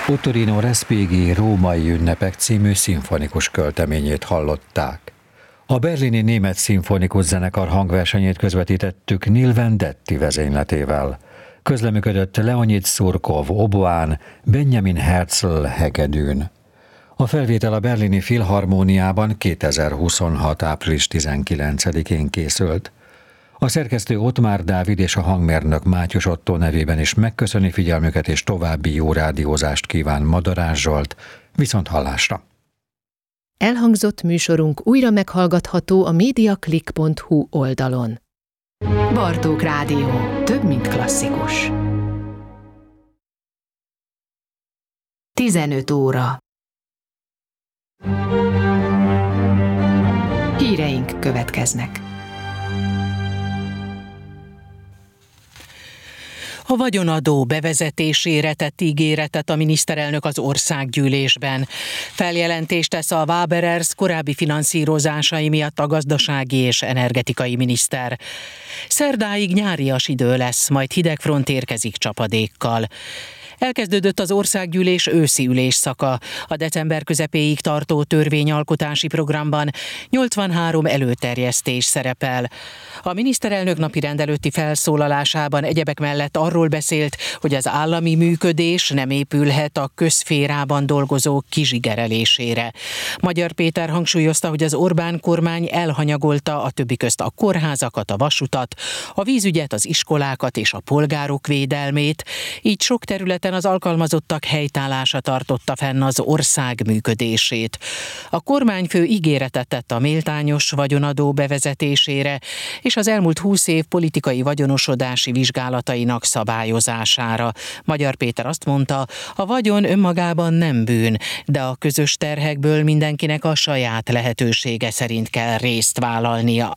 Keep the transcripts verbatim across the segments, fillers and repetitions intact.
Ottorino Respighi Római ünnepek című szimfonikus költeményét hallották. A berlini német szimfonikus zenekar hangversenyét közvetítettük Neil Vendetti vezényletével. Közleműködött Leonid Szurkov oboán, Benjamin Herzl hegedűn. A felvétel a Berlini Filharmóniában kétezer-huszonhat. április tizenkilencedikén készült. A szerkesztő Ottmár Dávid és a hangmérnök Mátyus Ottó nevében is megköszöni figyelmüket és további jó rádiózást kíván Madarás Zsolt. Viszont hallásra! Elhangzott műsorunk újra meghallgatható a mediaclick pont hu oldalon. Bartók Rádió. Több, mint klasszikus. tizenöt óra. Híreink következnek. A vagyonadó bevezetésére tett ígéretet a miniszterelnök az országgyűlésben. Feljelentést tesz a Waberers korábbi finanszírozásai miatt a gazdasági és energetikai miniszter. Szerdáig nyárias idő lesz, majd hidegfront érkezik csapadékkal. Elkezdődött az országgyűlés őszi ülésszaka. A december közepéig tartó törvényalkotási programban nyolcvanhárom előterjesztés szerepel. A miniszterelnök napirend előtti felszólalásában egyebek mellett arról beszélt, hogy az állami működés nem épülhet a közszférában dolgozók kizsigerelésére. Magyar Péter hangsúlyozta, hogy az Orbán kormány elhanyagolta a többi közt a kórházakat, a vasutat, a vízügyet, az iskolákat és a polgárok védelmét, így sok területen az alkalmazottak helytállása tartotta fenn az ország működését. A kormányfő ígéretet tett a méltányos vagyonadó bevezetésére és az elmúlt húsz év politikai vagyonosodási vizsgálatainak szabályozására. Magyar Péter azt mondta, a vagyon önmagában nem bűn, de a közös terhekből mindenkinek a saját lehetősége szerint kell részt vállalnia.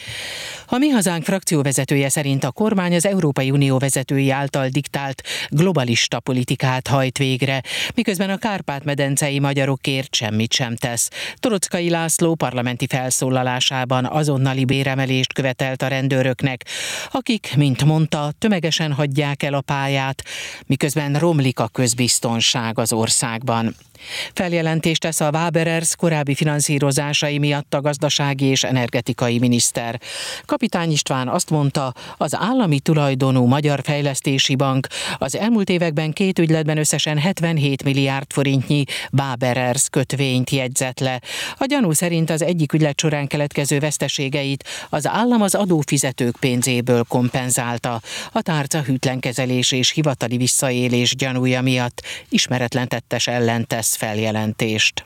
A Mi Hazánk frakcióvezetője szerint a kormány az Európai Unió vezetői által diktált globalista politikát hajt végre, miközben a kárpát-medencei magyarokért semmit sem tesz. Torockai László parlamenti felszólalásában azonnali béremelést követelt a rendőröknek, akik, mint mondta, tömegesen hagyják el a pályát, miközben romlik a közbiztonság az országban. Feljelentést tesz a Waberers korábbi finanszírozásai miatt a gazdasági és energetikai miniszter. Kapitány István azt mondta, az állami tulajdonú Magyar Fejlesztési Bank az elmúlt években két ügyletben összesen hetvenhét milliárd forintnyi Waberers kötvényt jegyzett le. A gyanú szerint az egyik ügylet során keletkező veszteségeit az állam az adófizetők pénzéből kompenzálta. A tárca hűtlenkezelés és hivatali visszaélés gyanúja miatt ismeretlen tettes ellen tesz feljelentést.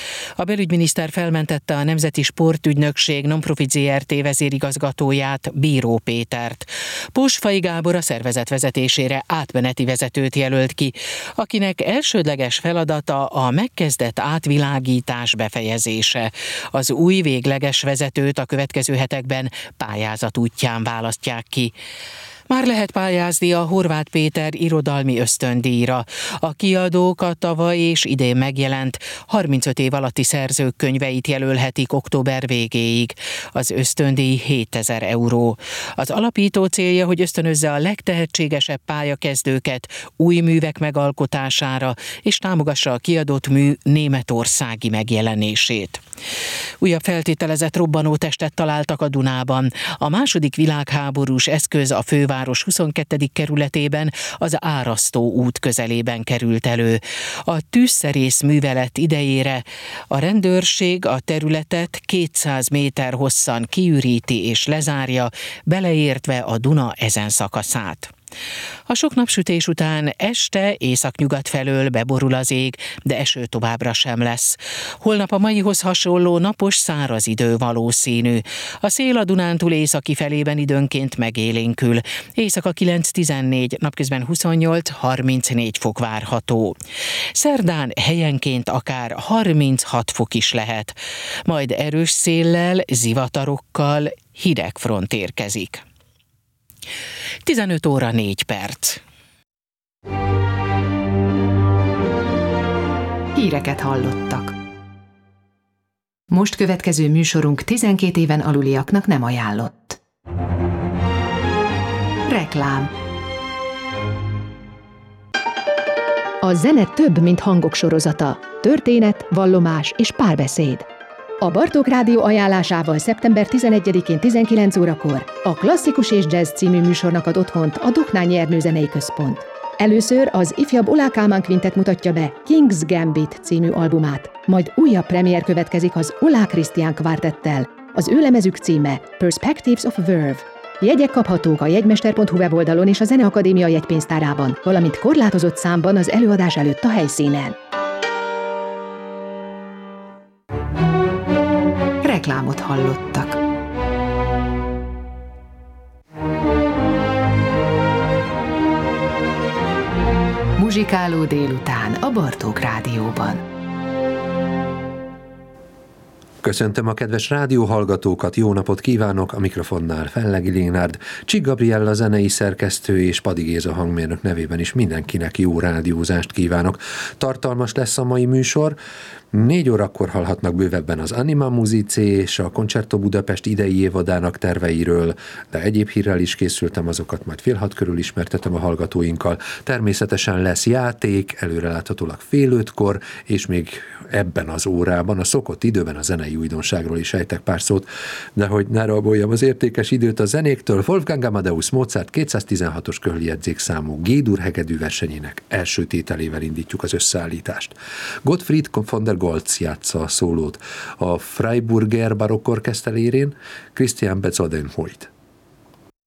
A belügyminiszter felmentette a Nemzeti Sportügynökség Nonprofit zé er té vezérigazgatóját, Bíró Pétert. Pósfai Gábor a szervezet vezetésére átmeneti vezetőt jelölt ki, akinek elsődleges feladata a megkezdett átvilágítás befejezése. Az új végleges vezetőt a következő hetekben pályázat útján választják ki. Már lehet pályázni a Horváth Péter irodalmi ösztöndíjra. A kiadók a tavaly és idén megjelent harmincöt év alatti szerzők könyveit jelölhetik október végéig. Az ösztöndíj hétezer euró. Az alapító célja, hogy ösztönözze a legtehetségesebb pályakezdőket új művek megalkotására, és támogassa a kiadott mű németországi megjelenését. Újabb feltételezett robbanótestet találtak a Dunában. A második világháborús eszköz a főváros huszonkettedik kerületében, az Árasztó út közelében került elő. A tűzszerész művelet idejére a rendőrség a területet kétszáz méter hosszan kiüríti és lezárja, beleértve a Duna ezen szakaszát. A sok napsütés után este északnyugat felől beborul az ég, de eső továbbra sem lesz. Holnap a maihoz hasonló napos, száraz idő valószínű. A szél a Dunántúl északi felében időnként megélénkül. Éjszaka kilenc-tizennégy, napközben huszonnyolc-harmincnégy fok várható. Szerdán helyenként akár harminchat fok is lehet. Majd erős széllel, zivatarokkal hidegfront érkezik. tizenöt óra négy perc. Híreket hallottak. Most következő műsorunk tizenkét éven aluliaknak nem ajánlott. Reklám. A zene több, mint hangok sorozata. Történet, vallomás és párbeszéd. A Bartók Rádió ajánlásával szeptember tizenegyedikén tizenkilenc órakor a Klasszikus és Jazz című műsornak ad otthont a Duhnányi Ernő Zenei Központ. Először az ifjabb Oláh Kálmán Quintet mutatja be King's Gambit című albumát, majd újabb premier következik az Oláh Krisztián Kvártettel. Az ő lemezük címe Perspectives of Verve. Jegyek kaphatók a jegymester pont hu weboldalon és a Zeneakadémia jegypénztárában, valamint korlátozott számban az előadás előtt a helyszínen. Reklámot hallottak. Muzsikáló délután a Bartók Rádióban. Köszöntöm a kedves rádióhallgatókat, jó napot kívánok, a mikrofonnál Fellegi Lénárd, Csik Gabriella zenei szerkesztő és Padi Géza hangmérnök nevében is mindenkinek jó rádiózást kívánok. Tartalmas lesz a mai műsor, négy órakor hallhatnak bővebben az Anima Musicae és a Concerto Budapest idei évadának terveiről, de egyéb hírrel is készültem, azokat majd fél hat körül ismertetem a hallgatóinkkal. Természetesen lesz játék, előreláthatólag fél ötkor, és még ebben az órában, a szokott időben a zenei újdonságról is ejtek pár szót, de hogy ne raboljam az értékes időt a zenéktől, Wolfgang Amadeus Mozart kétszáztizenhatos körüli jegyzékszámú G-dur hegedű versenyének első tételével indítjuk az összeállítást. Gottfried von der Goltz játsza a szólót, a Freiburger Barokkorchester élén Christian Bezodenhoit.